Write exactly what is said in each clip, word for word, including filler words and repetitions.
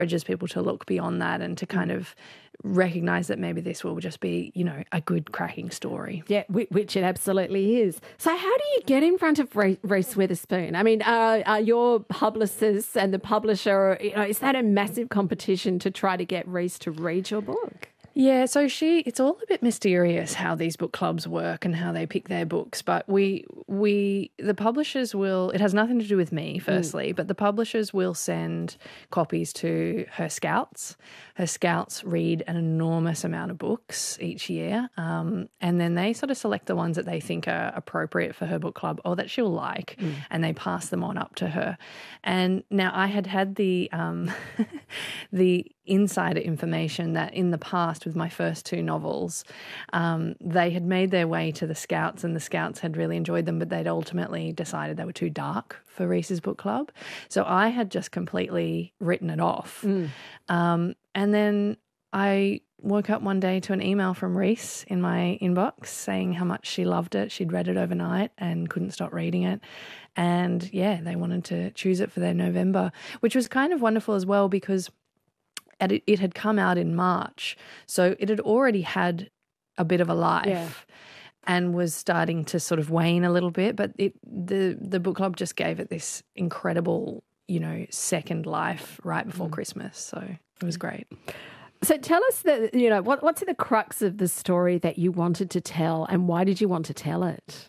encourages people to look beyond that and to kind of recognise that maybe this will just be, you know, a good cracking story. Yeah, which it absolutely is. So how do you get in front of Reese Witherspoon? I mean, uh, are your publicists and the publisher, you know, is that a massive competition to try to get Reese to read your book? Yeah, so she, it's all a bit mysterious how these book clubs work and how they pick their books, but we, we, the publishers will, it has nothing to do with me, firstly, mm. but the publishers will send copies to her scouts. Her scouts read an enormous amount of books each year, um, and then they sort of select the ones that they think are appropriate for her book club or that she'll like, mm. and they pass them on up to her. And now I had had the, um, the insider information that in the past with my first two novels, um, they had made their way to the scouts and the scouts had really enjoyed them, but they'd ultimately decided they were too dark for Reese's book club. So I had just completely written it off. Mm. Um, and then I woke up one day to an email from Reese in my inbox saying how much she loved it. She'd read it overnight and couldn't stop reading it. And yeah, they wanted to choose it for their November, which was kind of wonderful as well because it, it had come out in March. So it had already had a bit of a life. Yeah. And was starting to sort of wane a little bit, but it the the book club just gave it this incredible, you know, second life right before mm. Christmas. So it was great. So tell us that, you know, what what's at the crux of the story that you wanted to tell, and why did you want to tell it?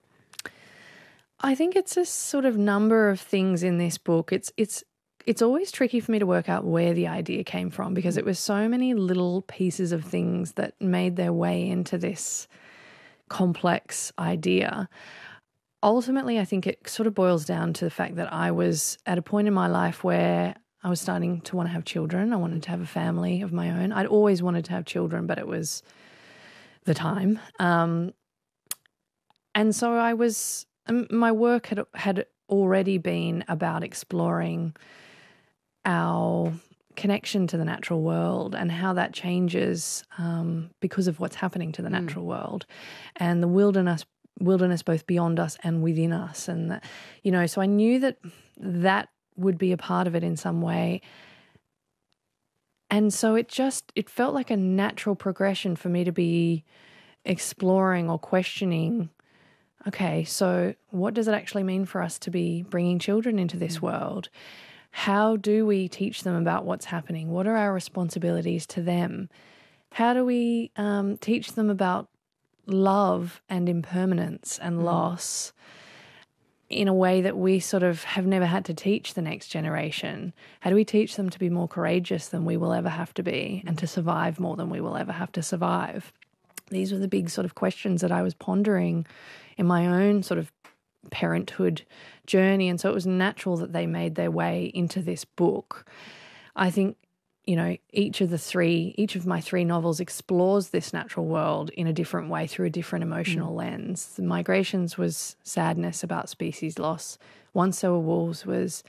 I think it's a sort of number of things in this book. It's it's it's always tricky for me to work out where the idea came from because it was so many little pieces of things that made their way into this complex idea. Ultimately, I think it sort of boils down to the fact that I was at a point in my life where I was starting to want to have children. I wanted to have a family of my own. I'd always wanted to have children, but it was the time. Um, and so I was, my work had had already been about exploring our connection to the natural world and how that changes um, because of what's happening to the natural mm. world and the wilderness wilderness both beyond us and within us. And, that, you know, so I knew that that would be a part of it in some way. And so it just, it felt like a natural progression for me to be exploring or questioning, okay, so what does it actually mean for us to be bringing children into this mm. world? How do we teach them about what's happening? What are our responsibilities to them? How do we um, teach them about love and impermanence and mm. loss in a way that we sort of have never had to teach the next generation? How do we teach them to be more courageous than we will ever have to be and to survive more than we will ever have to survive? These were the big sort of questions that I was pondering in my own sort of parenthood journey, and so it was natural that they made their way into this book. I think, you know, each of the three, each of my three novels explores this natural world in a different way through a different emotional mm. lens. The Migrations was sadness about species loss. Once There Were Wolves was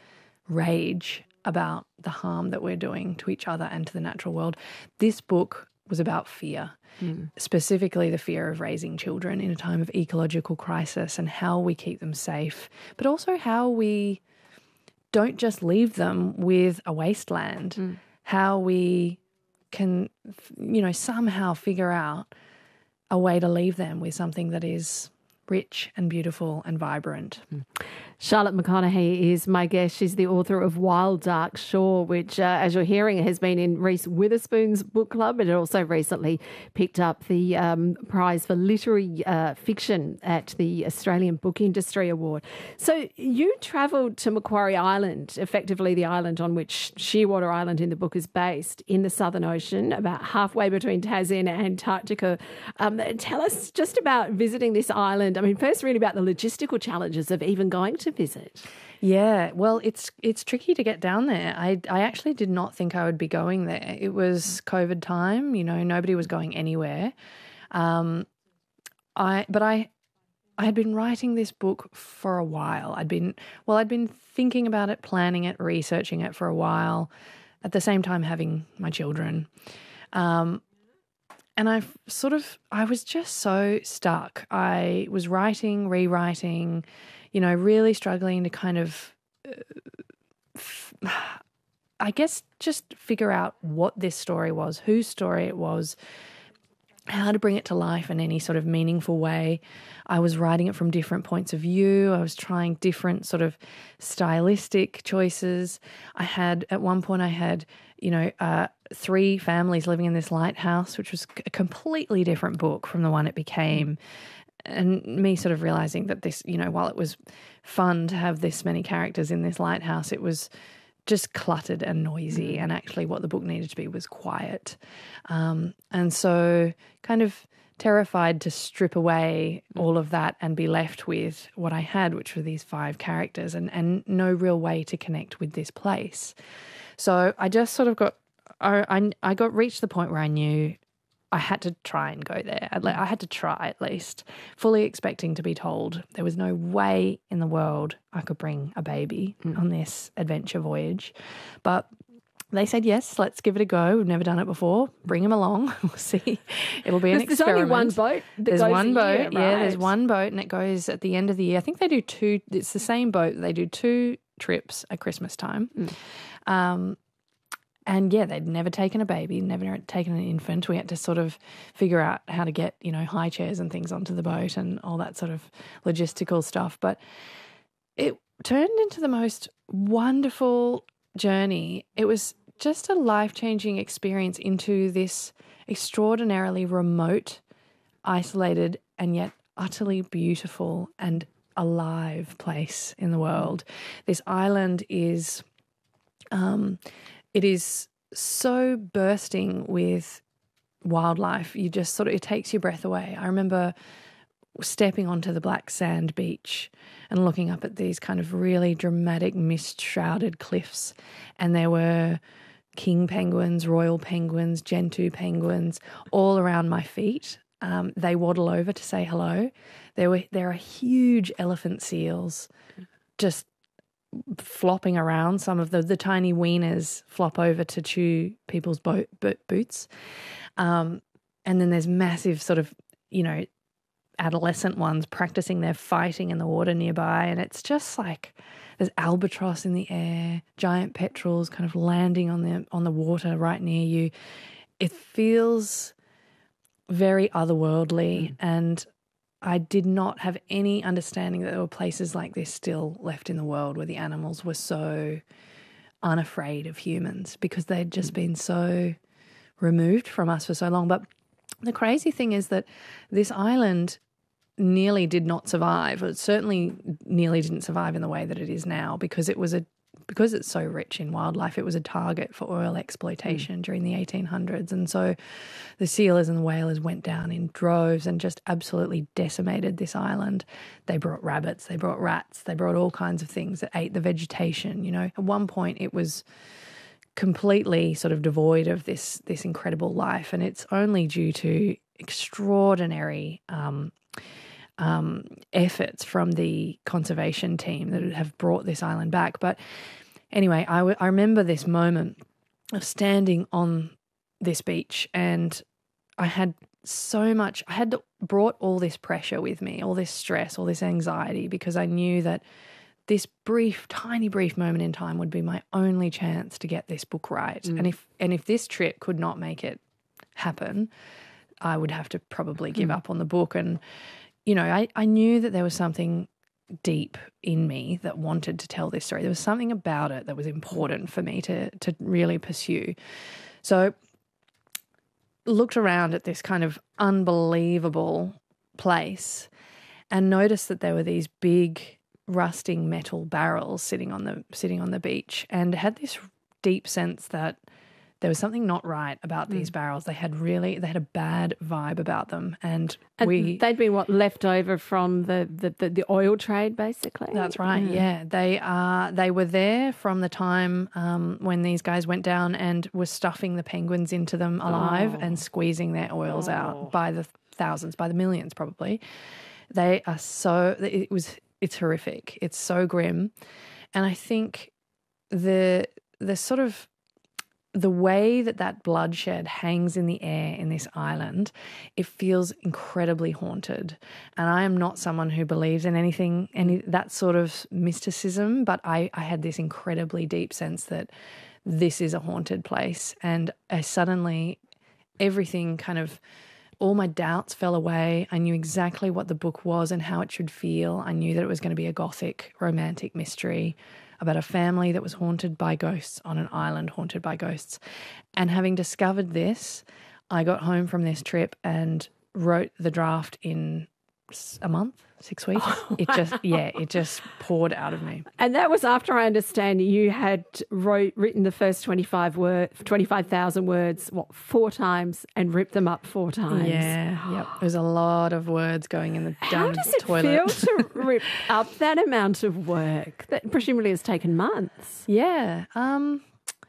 rage about the harm that we're doing to each other and to the natural world. This book was about fear, mm. specifically the fear of raising children in a time of ecological crisis and how we keep them safe, but also how we don't just leave them with a wasteland, mm. how we can, you know, somehow figure out a way to leave them with something that is rich and beautiful and vibrant. Mm. Charlotte McConaghy is my guest. She's the author of Wild Dark Shore, which, uh, as you're hearing, has been in Reese Witherspoon's book club, and it also recently picked up the um, prize for literary uh, fiction at the Australian Book Industry Award. So you travelled to Macquarie Island, effectively the island on which Shearwater Island in the book is based, in the Southern Ocean, about halfway between Tassie and Antarctica. Um, tell us just about visiting this island. I mean, first really about the logistical challenges of even going to visit. Yeah, well, it's it's tricky to get down there. I I actually did not think I would be going there. It was COVID time, you know, nobody was going anywhere. Um, I but I I had been writing this book for a while. I'd been well, I'd been thinking about it, planning it, researching it for a while. At the same time, having my children. Um, And I sort of, I was just so stuck. I was writing, rewriting, you know, really struggling to kind of uh, f- I guess, just figure out what this story was, whose story it was, how to bring it to life in any sort of meaningful way. I was writing it from different points of view. I was trying different sort of stylistic choices. I had, at one point I had, you know, uh, three families living in this lighthouse, which was a completely different book from the one it became. And me sort of realizing that this, you know, while it was fun to have this many characters in this lighthouse, it was just cluttered and noisy, mm. and actually what the book needed to be was quiet. Um, and so kind of terrified to strip away all of that and be left with what I had, which were these five characters and, and no real way to connect with this place. So I just sort of got, I, I got reached the point where I knew I had to try and go there. I had to try at least, fully expecting to be told there was no way in the world I could bring a baby mm. on this adventure voyage. But they said, yes, let's give it a go. We've never done it before. Bring him along. We'll see. It'll be an there's experiment. There's only one boat that There's goes one a boat. year, right? Yeah, there's one boat and it goes at the end of the year. I think they do two. It's the same boat. They do two trips at Christmas time. Mm. Um And yeah, they'd never taken a baby, never taken an infant. We had to sort of figure out how to get, you know, high chairs and things onto the boat and all that sort of logistical stuff. But it turned into the most wonderful journey. It was just a life-changing experience into this extraordinarily remote, isolated, and yet utterly beautiful and alive place in the world. This island is... Um, It is so bursting with wildlife. You just sort of, it takes your breath away. I remember stepping onto the black sand beach and looking up at these kind of really dramatic mist-shrouded cliffs, and there were king penguins, royal penguins, gentoo penguins all around my feet. Um, they waddle over to say hello. There were there are huge elephant seals just flopping around. Some of the, the tiny weaners flop over to chew people's boat, boat boots. Um, and then there's massive sort of, you know, adolescent ones practicing their fighting in the water nearby. And it's just like there's albatross in the air, giant petrels kind of landing on the on the water right near you. It feels very otherworldly, mm. and I did not have any understanding that there were places like this still left in the world where the animals were so unafraid of humans because they'd just been so removed from us for so long. But the crazy thing is that this island nearly did not survive. It certainly nearly didn't survive in the way that it is now because it was a because it's so rich in wildlife, it was a target for oil exploitation mm. during the eighteen hundreds. And so the sealers and the whalers went down in droves and just absolutely decimated this island. They brought rabbits, they brought rats, they brought all kinds of things that ate the vegetation. You know, at one point it was completely sort of devoid of this, this incredible life. And it's only due to extraordinary um, um, efforts from the conservation team that have brought this island back. But anyway, I, w- I remember this moment of standing on this beach, and I had so much, I had brought all this pressure with me, all this stress, all this anxiety, because I knew that this brief, tiny brief moment in time would be my only chance to get this book right. Mm. And if and if this trip could not make it happen, I would have to probably give mm. up on the book. And, you know, I, I knew that there was something deep in me that wanted to tell this story. There was something about it that was important for me to to really pursue. So looked around at this kind of unbelievable place and noticed that there were these big rusting metal barrels sitting on the sitting on the beach, and had this deep sense that there was something not right about these mm. barrels. They had really, they had a bad vibe about them. And, and we... They'd been, what, left over from the, the, the, the oil trade, basically? That's right, yeah. yeah. They are. They were there from the time um, when these guys went down and were stuffing the penguins into them alive oh. and squeezing their oils oh. out by the thousands, by the millions probably. They are so... It was... It's horrific. It's so grim. And I think the the sort of the way that that bloodshed hangs in the air in this island, it feels incredibly haunted. And I am not someone who believes in anything, any that sort of mysticism, but I, I had this incredibly deep sense that this is a haunted place. And I suddenly, everything kind of, all my doubts fell away. I knew exactly what the book was and how it should feel. I knew that it was going to be a gothic romantic mystery about a family that was haunted by ghosts on an island haunted by ghosts. And having discovered this, I got home from this trip and wrote the draft in a month, six weeks. Oh, it just, wow. yeah, it just poured out of me. And that was after I understand you had wrote, written the first twenty-five word, twenty-five thousand words, what, four times and ripped them up four times. Yeah, yep. There's a lot of words going in the How does it toilet. feel to rip up that amount of work that presumably has taken months? Yeah. Um,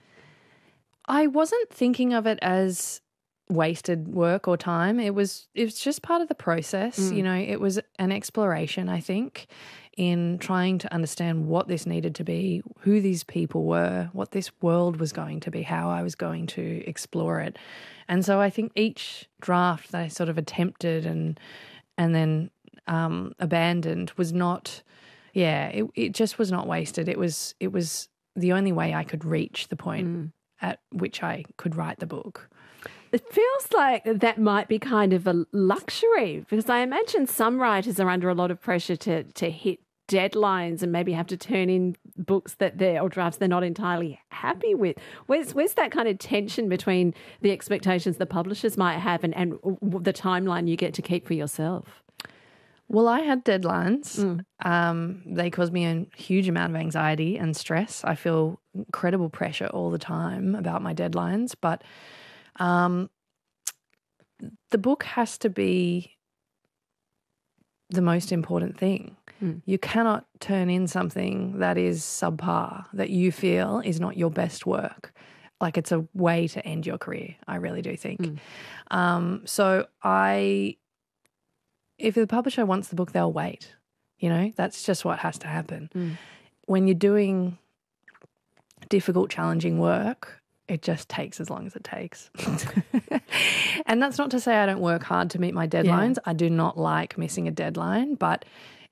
I wasn't thinking of it as wasted work or time. It was it was just part of the process. Mm. You know, it was an exploration, I think, in trying to understand what this needed to be, who these people were, what this world was going to be, how I was going to explore it. And so I think each draft that I sort of attempted and and then um, abandoned was not, yeah, it, it just was not wasted. It was it was the only way I could reach the point mm. at which I could write the book. It feels like that might be kind of a luxury, because I imagine some writers are under a lot of pressure to to hit deadlines and maybe have to turn in books that they're or drafts they're not entirely happy with. Where's where's that kind of tension between the expectations the publishers might have and, and the timeline you get to keep for yourself? Well, I had deadlines. Mm. Um, they caused me a huge amount of anxiety and stress. I feel incredible pressure all the time about my deadlines, but Um, the book has to be the most important thing. Mm. You cannot turn in something that is subpar, that you feel is not your best work. Like it's a way to end your career, I really do think. Mm. Um, so I, if the publisher wants the book, they'll wait. You know, that's just what has to happen. Mm. When you're doing difficult, challenging work, it just takes as long as it takes. And that's not to say I don't work hard to meet my deadlines. Yeah. I do not like missing a deadline. But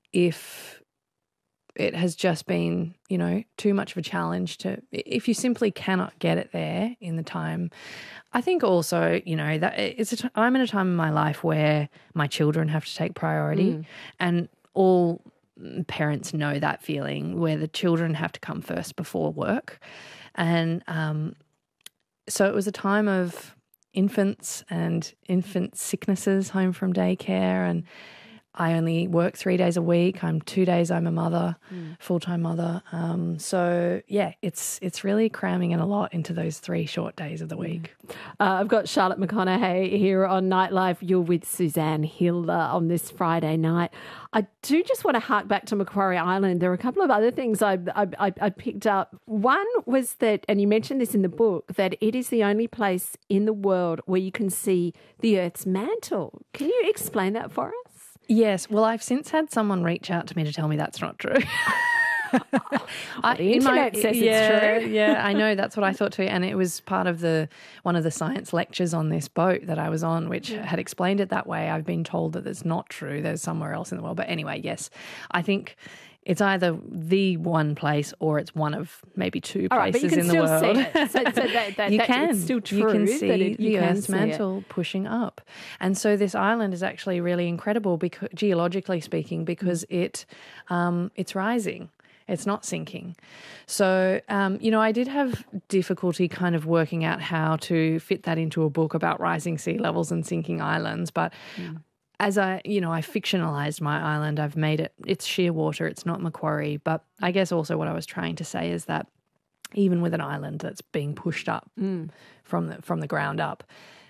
if it has just been, you know, too much of a challenge to, if you simply cannot get it there in the time, I think also, you know, that it's a t- I'm in a time in my life where my children have to take priority mm. and all parents know that feeling where the children have to come first before work. And, um, So it was a time of infants and infant sicknesses home from daycare, and I only work three days a week. I'm two days I'm a mother, mm. full-time mother. Um, so, yeah, it's it's really cramming in a lot into those three short days of the week. Uh, I've got Charlotte McConaghay here on Nightlife. You're with Suzanne Hill uh, on this Friday night. I do just want to hark back to Macquarie Island. There are a couple of other things I, I, I picked up. One was that, and you mentioned this in the book, that it is the only place in the world where you can see the Earth's mantle. Can you explain that for us? Yes. Well, I've since had someone reach out to me to tell me that's not true. well, I, the internet my, says yeah, it's true. yeah, I know. That's what I thought too. And it was part of the one of the science lectures on this boat that I was on, which yeah. had explained it that way. I've been told that it's not true. There's somewhere else in the world. But anyway, yes, I think it's either the one place or it's one of maybe two All right, places but you can in the still world. See it. So, so that, that, you that, can. It's still true. You can see that it, you the can Earth's see mantle it. pushing up. And so this island is actually really incredible, because, geologically speaking, because mm. it um, it's rising. It's not sinking. So, um, you know, I did have difficulty kind of working out how to fit that into a book about rising sea levels and sinking islands. But mm. as I, you know, I fictionalized my island, I've made it, it's Shearwater, it's not Macquarie. But I guess also what I was trying to say is that even with an island that's being pushed up mm. from the from the ground up,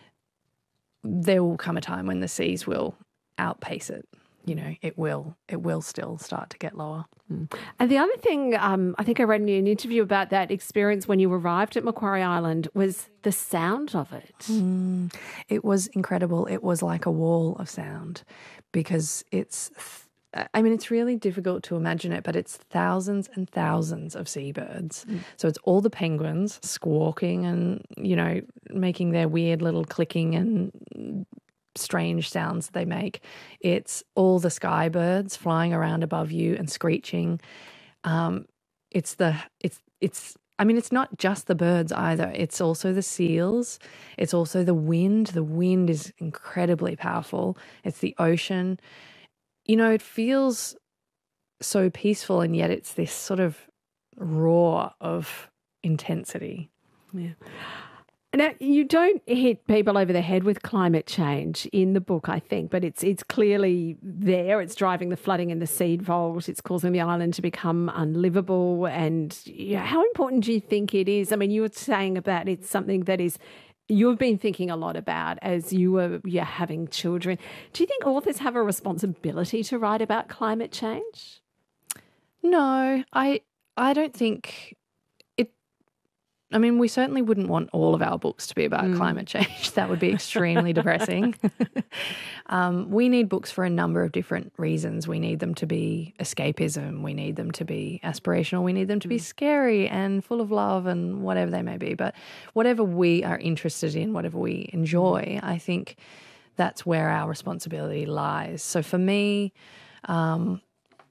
there will come a time when the seas will outpace it. You know, it will it will still start to get lower. Mm. And the other thing um, I think I read in an interview about that experience when you arrived at Macquarie Island was the sound of it. Mm, it was incredible. It was like a wall of sound, because it's, I mean, it's really difficult to imagine it, but it's thousands and thousands of seabirds. Mm. So it's all the penguins squawking and, you know, making their weird little clicking and strange sounds that they make. It's all the sky birds flying around above you and screeching. Um, it's the it's it's I mean, it's not just the birds either. It's also the seals. It's also the wind. The wind is incredibly powerful. It's the ocean. You know, it feels so peaceful, and yet it's this sort of roar of intensity. Yeah. Now, you don't hit people over the head with climate change in the book, I think, but it's it's clearly there. It's driving the flooding in the seed vault. It's causing the island to become unlivable. And you know, how important do you think it is? I mean, you were saying about it's something that is you've been thinking a lot about as you were yeah, having children. Do you think authors have a responsibility to write about climate change? No, I I don't think it. I mean, we certainly wouldn't want all of our books to be about mm. climate change. That would be extremely depressing. um, we need books for a number of different reasons. We need them to be escapism. We need them to be aspirational. We need them to be scary and full of love and whatever they may be. But whatever we are interested in, whatever we enjoy, I think that's where our responsibility lies. So for me, um,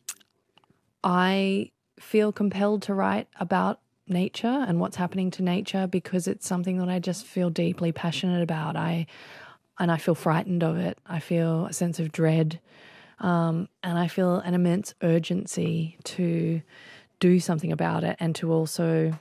I feel compelled to write about nature and what's happening to nature because it's something that I just feel deeply passionate about. I and I feel frightened of it. I feel a sense of dread, um, and I feel an immense urgency to do something about it and to also,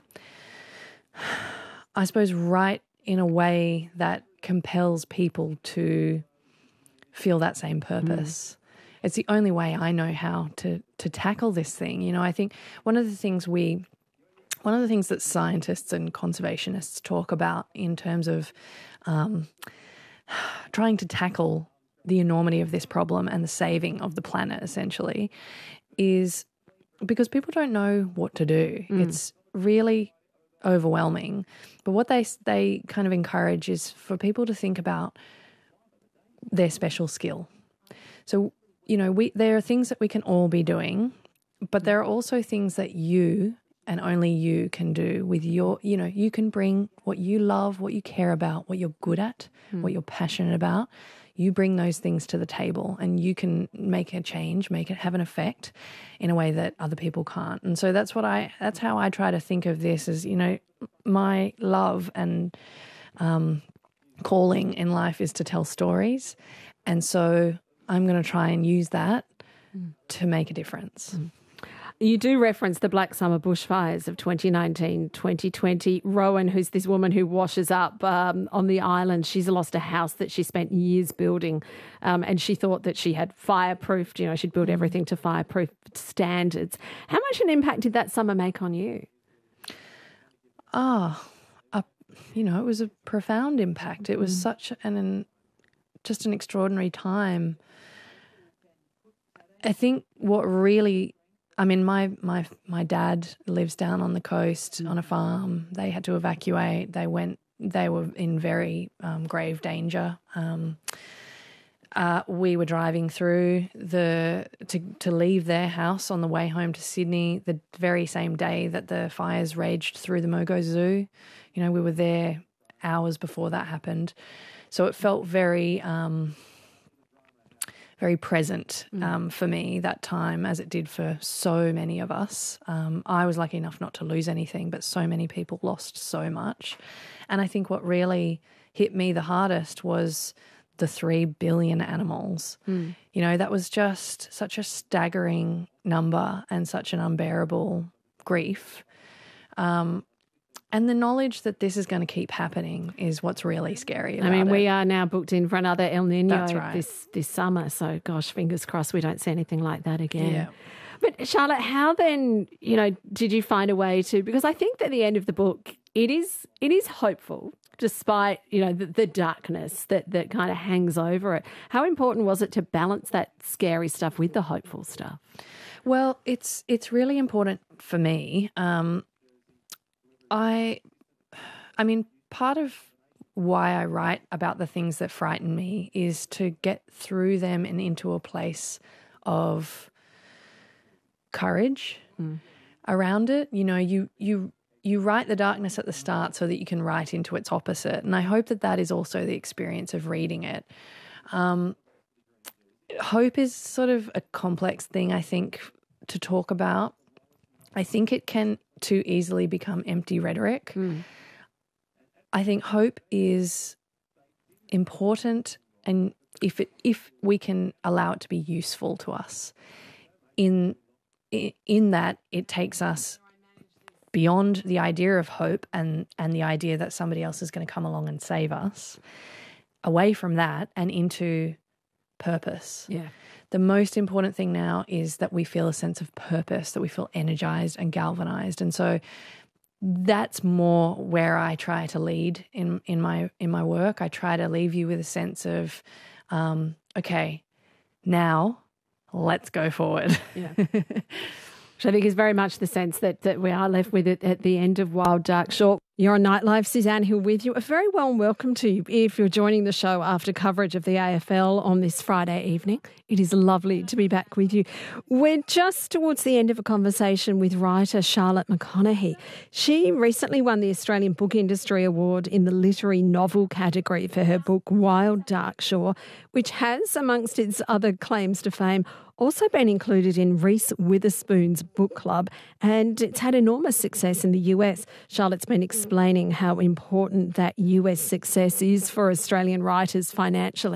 I suppose, write in a way that compels people to feel that same purpose. Mm. It's the only way I know how to to tackle this thing. You know, I think one of the things we, one of the things that scientists and conservationists talk about in terms of um, trying to tackle the enormity of this problem and the saving of the planet, essentially, is because people don't know what to do. Mm. It's really overwhelming. But what they they kind of encourage is for people to think about their special skill. So, you know, we there are things that we can all be doing, but there are also things that you and only you can do with your, you know, you can bring what you love, what you care about, what you're good at, mm. what you're passionate about. You bring those things to the table and you can make a change, make it have an effect in a way that other people can't. And so that's what I, that's how I try to think of this is, you know, my love and um, calling in life is to tell stories. And so I'm going to try and use that mm. to make a difference. Mm. You do reference the Black Summer bushfires of twenty nineteen, twenty twenty. Rowan, who's this woman who washes up um, on the island, she's lost a house that she spent years building um, and she thought that she had fireproofed, you know, she'd built everything to fireproof standards. How much an impact did that summer make on you? Ah, oh, you know, it was a profound impact. It was mm. such an, an, just an extraordinary time. I think what really... I mean, my, my my dad lives down on the coast on a farm. They had to evacuate. They went. They were in very um, grave danger. Um, uh, we were driving through the to to leave their house on the way home to Sydney the very same day that the fires raged through the Mogo Zoo. You know, we were there hours before that happened, so it felt very. Um, very present um, for me that time, as it did for so many of us. Um, I was lucky enough not to lose anything, but so many people lost so much. And I think what really hit me the hardest was the three billion animals. Mm. You know, that was just such a staggering number and such an unbearable grief. Um, And the knowledge that this is going to keep happening is what's really scary about I mean, it. we are now booked in for another El Nino right. this, this summer. So, gosh, fingers crossed we don't see anything like that again. Yeah. But, Charlotte, how then, you know, did you find a way to... Because I think at the end of the book, it is it is hopeful, despite, you know, the, the darkness that, that kind of hangs over it. How important was it to balance that scary stuff with the hopeful stuff? Well, it's it's really important for me. Um I, I mean, part of why I write about the things that frighten me is to get through them and into a place of courage mm. around it. You know, you you you write the darkness at the start so that you can write into its opposite, and I hope that that is also the experience of reading it. Um, hope is sort of a complex thing, I think, to talk about. I think it can too easily become empty rhetoric. Mm. I think hope is important, and if it if we can allow it to be useful to us, in in that it takes us beyond the idea of hope and and the idea that somebody else is going to come along and save us, away from that and into purpose. Yeah. The most important thing now is that we feel a sense of purpose, that we feel energized and galvanized. And so that's more where I try to lead in, in my in my work. I try to leave you with a sense of, um, okay, now let's go forward. Yeah. Which I think is very much the sense that, that we are left with it at the end of Wild Dark Shore. You're on Nightlife. Suzanne Hill with you. A very warm welcome to you if you're joining the show after coverage of the A F L on this Friday evening. It is lovely to be back with you. We're just towards the end of a conversation with writer Charlotte McConaghy. She recently won the Australian Book Industry Award in the literary novel category for her book Wild Dark Shore, which has, amongst its other claims to fame, also been included in Reese Witherspoon's book club, and it's had enormous success in the U S. Charlotte's been explaining how important that U S success is for Australian writers financially.